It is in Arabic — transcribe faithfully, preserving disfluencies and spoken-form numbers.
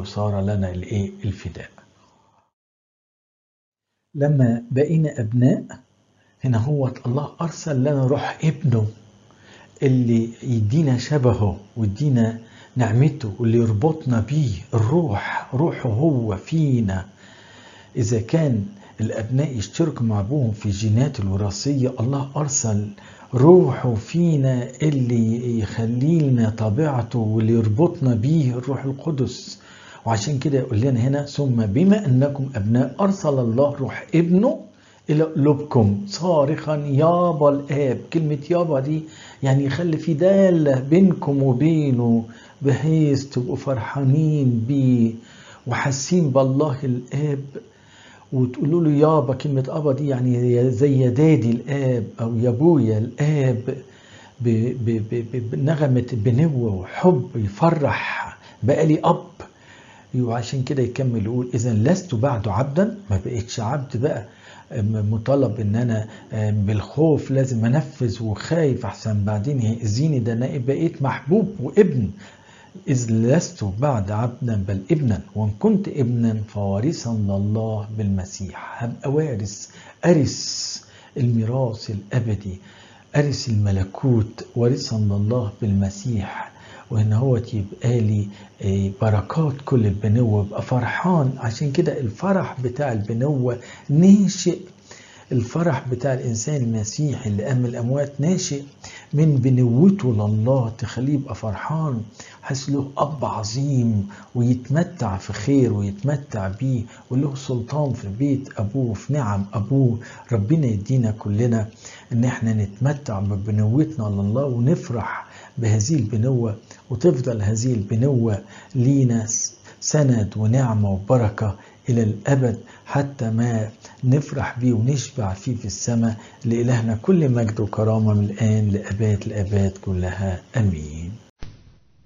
صار لنا الايه الفداء. لما بقينا أبناء هنا هو الله أرسل لنا روح ابنه اللي يدينا شبهه ويدينا نعمته واللي يربطنا بيه، الروح روحه هو فينا. إذا كان الأبناء يشتركوا مع أبوهم في الجينات الوراثية، الله أرسل روحه فينا اللي يخلي لنا طبيعته واللي يربطنا بيه الروح القدس. وعشان كده يقول لنا هنا ثم بما أنكم أبناء أرسل الله روح ابنه إلى قلوبكم صارخا يابا الآب. كلمة يابا دي يعني يخلي في دالة بينكم وبينه بحيث تبقوا فرحانين بيه وحاسين بالله الآب وتقولوا له يابا. كلمة أبا دي يعني زي يا دادي الآب أو يا أبويا الآب، بنغمة بنوة وحب يفرح بقالي أب. وعشان كده يكمل يقول إذا لست بعد عبدا، ما بقيتش عبد بقى مطالب ان انا بالخوف لازم انفذ وخايف احسن بعدين يأذيني، ده انا بقيت محبوب وابن. إذ لست بعد عبدا بل ابنا، وإن كنت ابنا فوارثا لله بالمسيح. هبقى وارث، أرث الميراث الأبدي، أرث الملكوت، وارثا لله بالمسيح. وإن هو يبقى لي بركات كل البنوة، بقى فرحان. عشان كده الفرح بتاع البنوة ناشئ، الفرح بتاع الإنسان المسيحي اللي قام الأموات ناشئ من بنوته لله، تخليه يبقى فرحان حس له أب عظيم ويتمتع في خير ويتمتع بيه وله سلطان في بيت أبوه في نعم أبوه. ربنا يدينا كلنا إن احنا نتمتع ببنوتنا لله ونفرح بهذه البنوة، وتفضل هذه البنوة لينا سند ونعمة وبركة إلى الأبد حتى ما نفرح بيه ونشبع فيه في السماء. لإلهنا كل مجد وكرامة من الآن لأباد الآباد كلها، أمين.